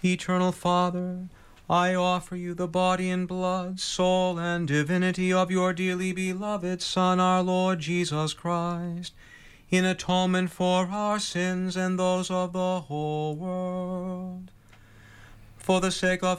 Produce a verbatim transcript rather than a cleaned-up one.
Eternal Father, I offer you the body and blood, soul, and divinity of your dearly beloved Son, our Lord Jesus Christ, in atonement for our sins and those of the whole world. For the sake of